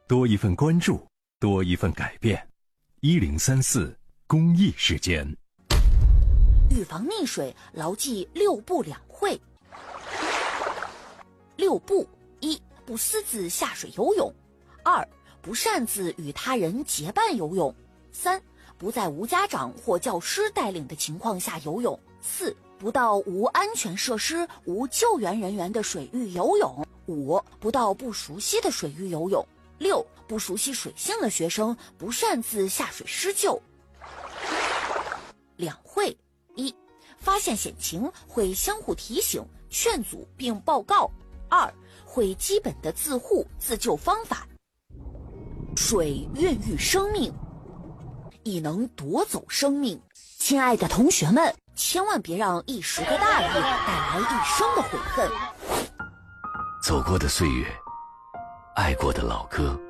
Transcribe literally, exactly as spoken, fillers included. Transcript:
多一份关注，多一份改变。一零三四公益时间。 预防溺水，牢记六不两会。六不：一、不私自下水游泳；二、不擅自与他人结伴游泳；三、不在无家长或教师带领的情况下游泳；四、不到无安全设施、无救援人员的水域游泳；五、不到不熟悉的水域游泳；六、不熟悉水性的学生不擅自下水施救。两会：一、发现险情会相互提醒、劝阻并报告；二、会基本的自护自救方法。水孕育生命，亦能夺走生命。亲爱的同学们，千万别让一时的大意带来一生的悔恨。 走过的岁月，爱过的老歌，